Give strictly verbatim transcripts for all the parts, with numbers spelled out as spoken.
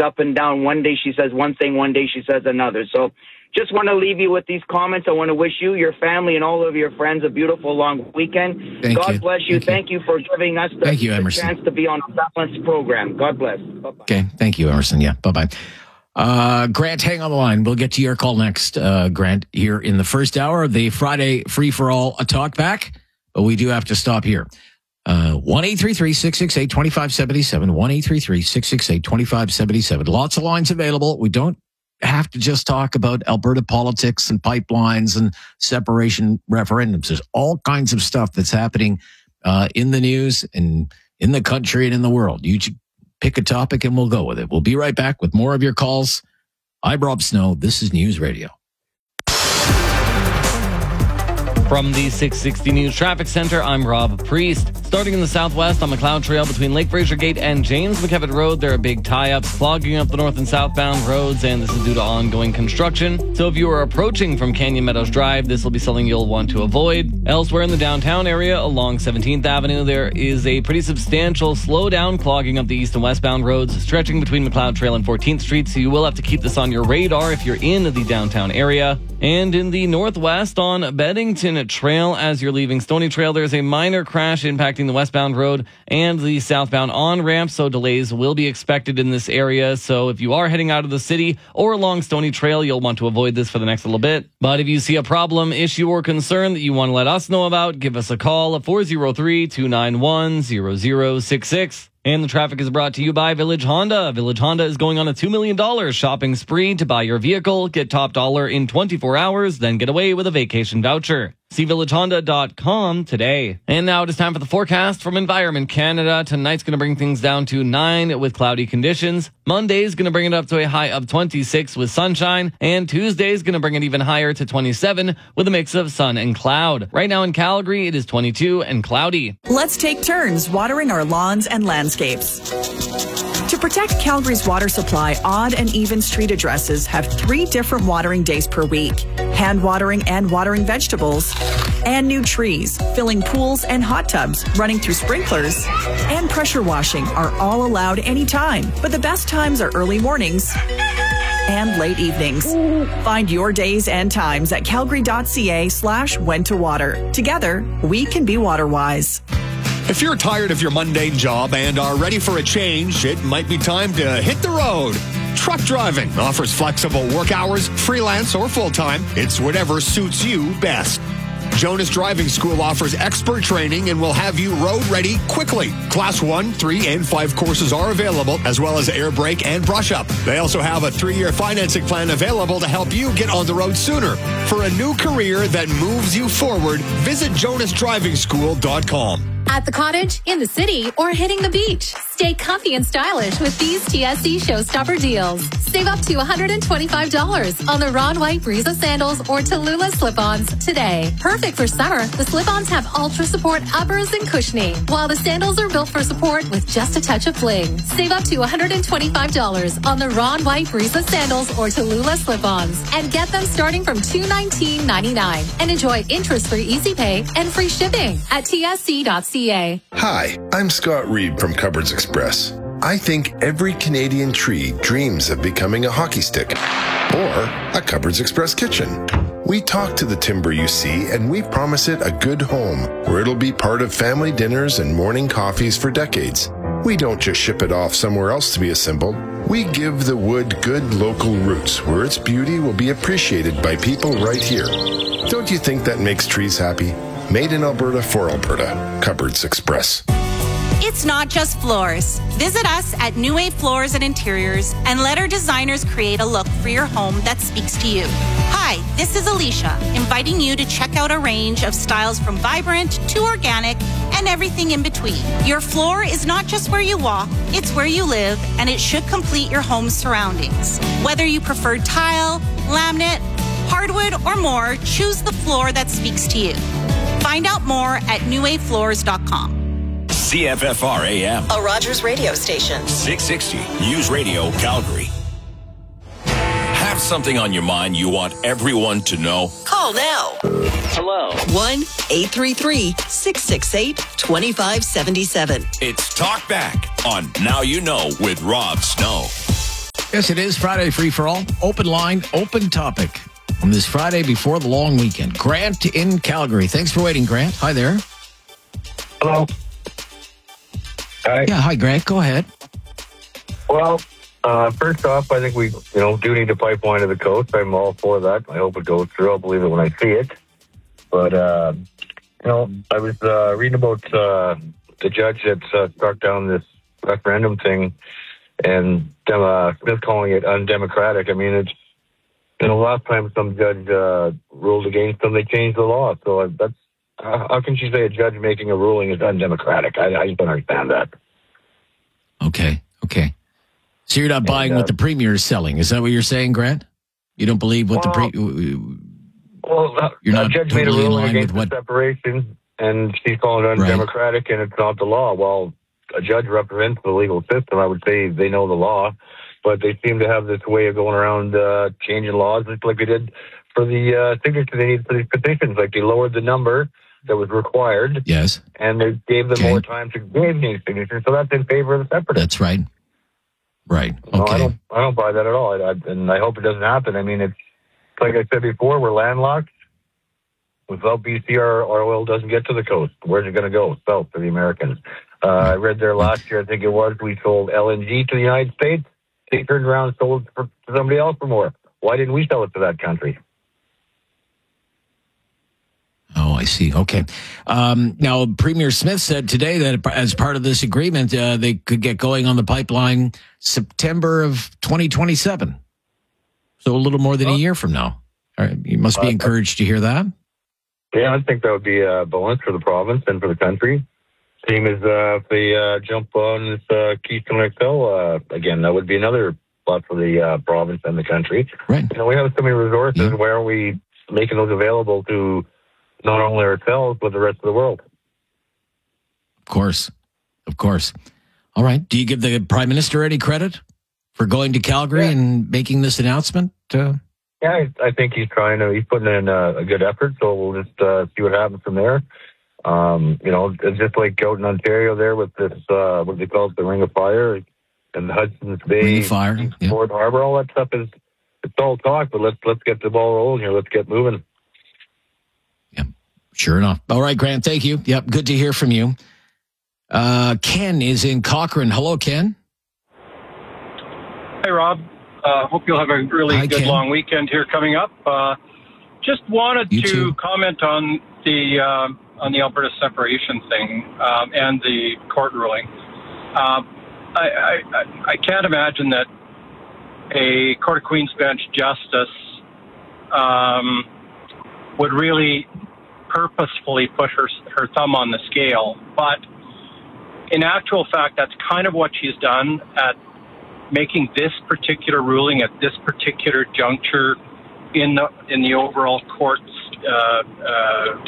up and down. One day she says one thing, one day she says another. So just want to leave you with these comments. I want to wish you, your family, and all of your friends a beautiful long weekend. Thank God you. bless you. Thank, Thank you. you for giving us the, Thank you, the Emerson. chance to be on a balanced program. God bless. Bye-bye. Okay. Thank you, Emerson. Yeah. Bye-bye. Uh, Grant, hang on the line. We'll get to your call next, uh, Grant, here in the first hour of the Friday free-for-all a talk back. But we do have to stop here. Uh, one eight three three, six six eight, two five seven seven, one eight three three, six six eight, two five seven seven. Lots of lines available. We don't have to just talk about Alberta politics and pipelines and separation referendums. There's all kinds of stuff that's happening uh, in the news and in the country and in the world. You pick a topic and we'll go with it. We'll be right back with more of your calls. I'm Rob Snow. This is News Radio. From the six sixty News Traffic Center, I'm Rob Priest. Starting in the southwest on McLeod Trail between Lake Fraser Gate and James McKevitt Road, there are big tie-ups clogging up the north and southbound roads, and this is due to ongoing construction. So if you are approaching from Canyon Meadows Drive, this will be something you'll want to avoid. Elsewhere in the downtown area along seventeenth Avenue, there is a pretty substantial slowdown clogging up the east and westbound roads, stretching between McLeod Trail and fourteenth Street, so you will have to keep this on your radar if you're in the downtown area. And in the northwest on Beddington Trail, as you're leaving Stony Trail, there's a minor crash impacting the westbound road and the southbound on-ramp, so delays will be expected in this area. So if you are heading out of the city or along Stony Trail, you'll want to avoid this for the next little bit. But if you see a problem, issue, or concern that you want to let us know about, give us a call at four oh three, two nine one, zero zero six six. And the traffic is brought to you by Village Honda. Village Honda is going on a two million dollars shopping spree to buy your vehicle. Get top dollar in twenty-four hours, then get away with a vacation voucher. See village honda dot com today. And now it is time for the forecast from Environment Canada. Tonight's going to bring things down to nine with cloudy conditions. Monday's going to bring it up to a high of twenty-six with sunshine. And Tuesday's going to bring it even higher to twenty-seven with a mix of sun and cloud. Right now in Calgary, it is twenty-two and cloudy. Let's take turns watering our lawns and landscapes. To protect Calgary's water supply, odd and even street addresses have three different watering days per week. Hand watering and watering vegetables, and new trees, filling pools and hot tubs, running through sprinklers, and pressure washing are all allowed anytime. But the best times are early mornings and late evenings. Find your days and times at calgary.ca slash when to water. Together, we can be water wise. If you're tired of your mundane job and are ready for a change, it might be time to hit the road. Truck driving offers flexible work hours, freelance or full-time. It's whatever suits you best. Jonas Driving School offers expert training and will have you road ready quickly. Class one, three, and five courses are available, as well as air brake and brush up. They also have a three-year financing plan available to help you get on the road sooner. For a new career that moves you forward, visit jonas driving school dot com. At the cottage, in the city, or hitting the beach. Stay comfy and stylish with these T S C Showstopper deals. Save up to one hundred twenty-five dollars on the Ron White Breeza sandals or Tallulah slip-ons today. Perfect for summer, the slip-ons have ultra support uppers and cushioning, while the sandals are built for support with just a touch of fling. Save up to one hundred twenty-five dollars on the Ron White Breeza sandals or Tallulah slip-ons and get them starting from two hundred nineteen ninety-nine and enjoy interest-free easy pay and free shipping at T S C dot C A. Hi, I'm Scott Reed from Cupboards Express. I think every Canadian tree dreams of becoming a hockey stick or a Cupboards Express kitchen. We talk to the timber you see and we promise it a good home where it'll be part of family dinners and morning coffees for decades. We don't just ship it off somewhere else to be assembled. We give the wood good local roots where its beauty will be appreciated by people right here. Don't you think that makes trees happy? Made in Alberta for Alberta. Cupboards Express. It's not just floors. Visit us at New Wave Floors and Interiors and let our designers create a look for your home that speaks to you. Hi, this is Alicia, inviting you to check out a range of styles from vibrant to organic and everything in between. Your floor is not just where you walk, it's where you live, and it should complete your home's surroundings. Whether you prefer tile, laminate, hardwood, or more, choose the floor that speaks to you. Find out more at new wave floors dot com. C F F R A M. A Rogers radio station. six sixty News Radio Calgary. Have something on your mind you want everyone to know? Call now. Hello. one eight three three, six six eight, two five seven seven. It's Talk Back on Now You Know with Rob Snow. Yes, it is Friday Free for All. Open line, open topic on this Friday before the long weekend. Grant in Calgary. Thanks for waiting, Grant. Hi there. Hello. Hi. Yeah, hi, Grant. Go ahead. Well, uh, first off, I think we, you know, do need a pipeline to the coast. I'm all for that. I hope it goes through. I'll believe it when I see it. But, uh, you know, I was uh, reading about uh, the judge that uh, struck down this referendum thing, and uh, Smith calling it undemocratic. I mean, it's, you know, last time some judge uh, ruled against them, they changed the law. So that's, uh, how can she say a judge making a ruling is undemocratic? I, I just don't understand that. Okay, okay. So you're not buying and, uh, what the premier is selling. Is that what you're saying, Grant? You don't believe what well, the pre... Well, uh, you're not a judge totally made a in ruling line against with the what... separation, and she's calling it undemocratic, right. And it's not the law. Well, a judge represents the legal system. I would say they know the law, but they seem to have this way of going around uh, changing laws, just like they did for the uh, signature they need for these petitions. Like they lowered the number that was required. Yes. And they gave them okay. more time to give these signatures, so that's in favor of the separatists. That's right. Right. Okay. No, I don't. I don't buy that at all, I, I, and I hope it doesn't happen. I mean, it's like I said before, we're landlocked. Without B C, our, our oil doesn't get to the coast. Where's it going to go? South for the Americans. Uh, I read there last year, I think it was, we sold L N G to the United States. They turned around and sold it for, to somebody else for more. Why didn't we sell it to that country? Oh, I see. Okay. Um, now, Premier Smith said today that as part of this agreement, uh, they could get going on the pipeline September of twenty twenty-seven. So a little more than oh. a year from now. All right. You must be uh, encouraged to hear that. Yeah, I think that would be a bonus for the province and for the country. Same as uh, if they uh, jump on this uh, Keystone X L, uh, again, that would be another plus for the uh, province and the country. Right. You know, we have so many resources. Yeah. Why aren't we making those available to not only ourselves, but the rest of the world? Of course. Of course. All right. Do you give the Prime Minister any credit for going to Calgary yeah. and making this announcement? Uh... Yeah, I, I think he's trying to, he's putting in a, a good effort, so we'll just uh, see what happens from there. Um, you know, it's just like out in Ontario there with this, uh, what they call it, the Ring of Fire and the Hudson's Bay, Ring of Fire, yeah. Port Harbor, all that stuff is, it's all talk, but let's, let's get the ball rolling here. Let's get moving. Yeah, sure enough. All right, Grant, thank you. Yep, good to hear from you. Uh, Ken is in Cochrane. Hello, Ken. Hey, Rob. Uh, hope you'll have a really Hi, good Ken. long weekend here coming up. Uh, just wanted You to too. comment on the uh, on the Alberta separation thing um, and the court ruling. Uh, I, I, I can't imagine that a Court of Queen's Bench justice um, would really purposefully put her her thumb on the scale. But in actual fact, that's kind of what she's done at making this particular ruling at this particular juncture in the in the overall court's uh, uh,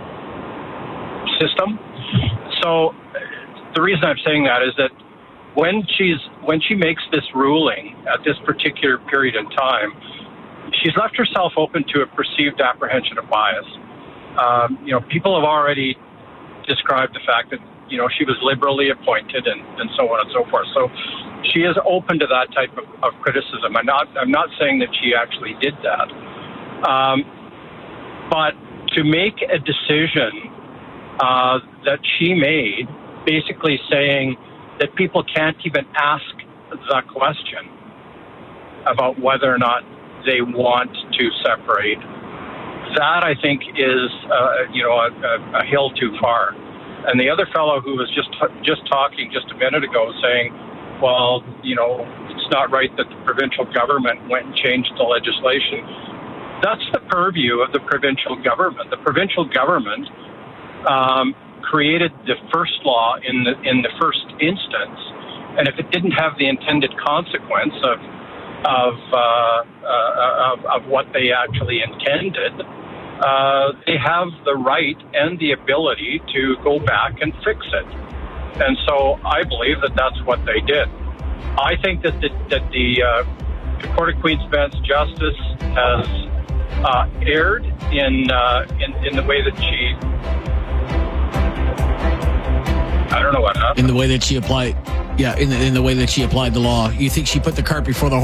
system. So the reason I'm saying that is that when she's when she makes this ruling at this particular period in time, she's left herself open to a perceived apprehension of bias. Um, you know, people have already described the fact that, you know, she was liberally appointed and, and so on and so forth. So she is open to that type of, of criticism. I'm not, I'm not saying that she actually did that. Um, but to make a decision uh, that she made, basically saying that people can't even ask the question about whether or not they want to separate, that I think is, uh, you know, a, a, a hill too far. And the other fellow who was just just talking just a minute ago saying, well, you know, it's not right that the provincial government went and changed the legislation. That's the purview of the provincial government. The provincial government um, created the first law in the in the first instance, and if it didn't have the intended consequence of of uh, uh, of, of what they actually intended, Uh, they have the right and the ability to go back and fix it. And so I believe that that's what they did. I think that the, that the, uh, the Court of Queen's Bench Justice has uh, erred in, uh, in in the way that she... I don't know what happened. In the way that she applied... Yeah, in the, in the way that she applied the law. You think she put the cart before the horse?